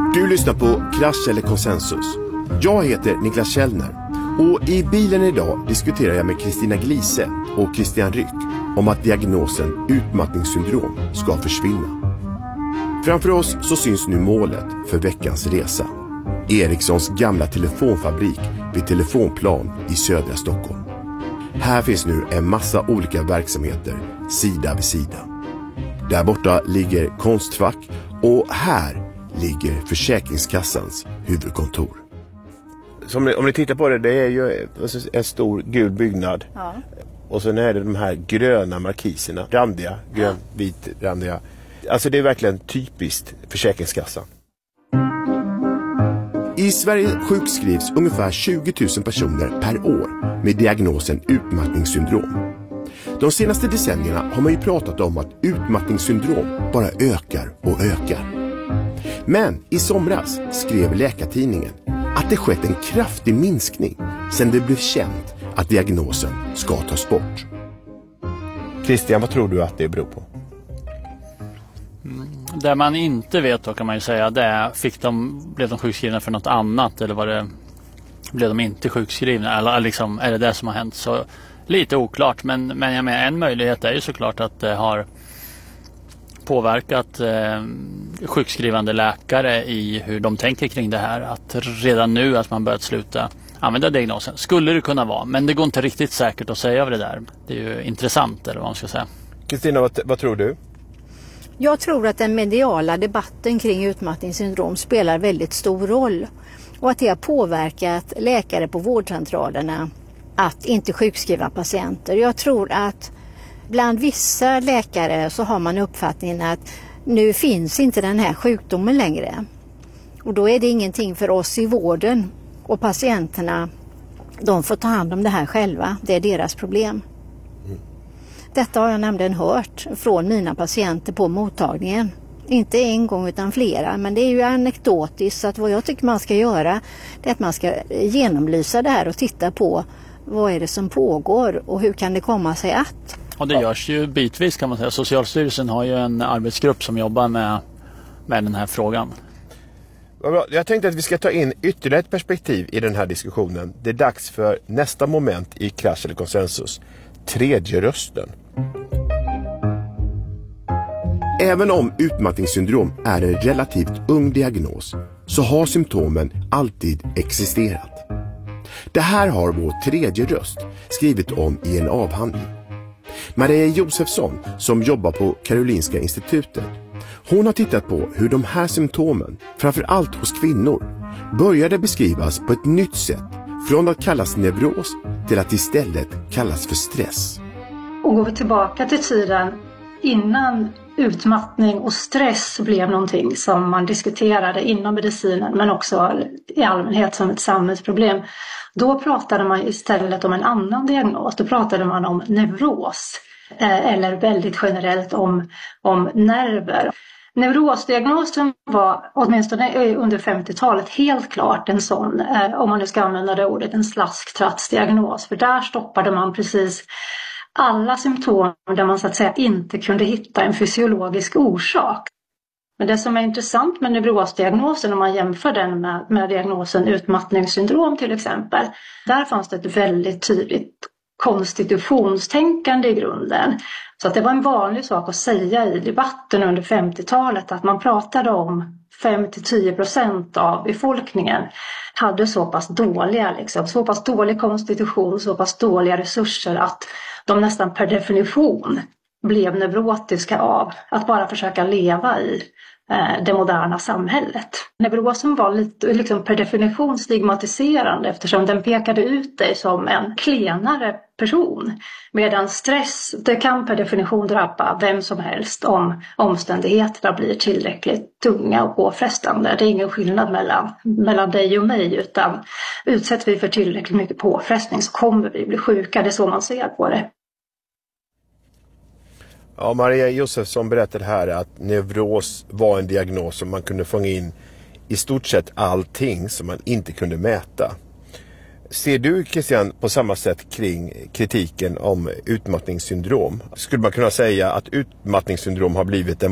Du lyssnar på Krasch eller konsensus. Jag heter Niklas Källner och i bilen idag diskuterar jag med Kristina Glise och Christian Ryck om att diagnosen utmattningssyndrom ska försvinna. Framför oss så syns nu målet för veckans resa. Ericssons gamla telefonfabrik vid Telefonplan i södra Stockholm. Här finns nu en massa olika verksamheter sida vid sida. Där borta ligger Konstfack och här ligger Försäkringskassans huvudkontor. Om ni tittar på det är ju en stor gul byggnad. Ja. Och sen är det de här gröna markiserna, randiga, grön-vit randiga. Alltså det är verkligen typiskt Försäkringskassan. I Sverige sjukskrivs ungefär 20 000 personer per år med diagnosen utmattningssyndrom. De senaste decennierna har man ju pratat om att utmattningssyndrom bara ökar och ökar. Men i somras skrev Läkartidningen att det skett en kraftig minskning sedan det blev känt att diagnosen ska tas bort. Christian, vad tror du att det beror på? Det man inte vet då kan man ju säga, det är blev de sjukskrivna för något annat eller blev de inte sjukskrivna eller liksom, är det som har hänt? Så lite oklart, men jag menar, en möjlighet är ju såklart att det har påverkat sjukskrivande läkare i hur de tänker kring det här. Att redan nu att man börjat sluta använda diagnosen. Skulle det kunna vara, men det går inte riktigt säkert att säga av det där. Det är ju intressant, eller vad man ska säga. Kristina, vad tror du? Jag tror att den mediala debatten kring utmattningssyndrom spelar väldigt stor roll. Och att det har påverkat läkare på vårdcentralerna att inte sjukskriva patienter. Jag tror att bland vissa läkare så har man uppfattningen att nu finns inte den här sjukdomen längre. Och då är det ingenting för oss i vården. Och patienterna, de får ta hand om det här själva. Det är deras problem. Detta har jag nämligen hört från mina patienter på mottagningen. Inte en gång utan flera, men det är ju anekdotiskt. Så att vad jag tycker man ska göra är att man ska genomlysa det här och titta på vad är det som pågår och hur kan det komma sig att. Och det görs ju bitvis kan man säga. Socialstyrelsen har ju en arbetsgrupp som jobbar med den här frågan. Jag tänkte att vi ska ta in ytterligare ett perspektiv i den här diskussionen. Det är dags för nästa moment i Krasch eller konsensus. Tredje rösten. Även om utmattningssyndrom är en relativt ung diagnos så har symptomen alltid existerat. Det här har vår tredje röst skrivit om i en avhandling. Maria Josefsson som jobbar på Karolinska institutet. Hon har tittat på hur de här symptomen, framförallt hos kvinnor, började beskrivas på ett nytt sätt. Från att kallas neuros till att istället kallas för stress. Och går vi tillbaka till tiden innan utmattning och stress blev någonting som man diskuterade inom medicinen men också i allmänhet som ett samhällsproblem. Då pratade man istället om en annan diagnos. Då pratade man om neuros eller väldigt generellt om nerver. Neurosdiagnosen var åtminstone under 50-talet helt klart en sån, om man nu ska använda det ordet, en slasktratsdiagnos. För där stoppade man precis alla symptom där man så att säga inte kunde hitta en fysiologisk orsak. Men det som är intressant med neurosdiagnosen om man jämför den med diagnosen utmattningssyndrom till exempel, där fanns det ett väldigt tydligt konstitutionstänkande i grunden. Så att det var en vanlig sak att säga i debatten under 50-talet att man pratade om 5-10% av befolkningen hade så pass dålig konstitution, så pass dåliga resurser att de nästan per definition blev neurotiska av att bara försöka leva i det moderna samhället. Neurosen var lite per definition stigmatiserande eftersom den pekade ut dig som en klenare person. Medan stress, det kan per definition drabba vem som helst om omständigheterna blir tillräckligt tunga och påfrestande. Det är ingen skillnad mellan dig och mig, utan utsätts vi för tillräckligt mycket påfrestning så kommer vi bli sjuka. Det är så man ser på det. Ja, Maria Josefsson berättade här att neuros var en diagnos som man kunde fånga in i stort sett allting som man inte kunde mäta. Ser du, Christian, på samma sätt kring kritiken om utmattningssyndrom? Skulle man kunna säga att utmattningssyndrom har blivit en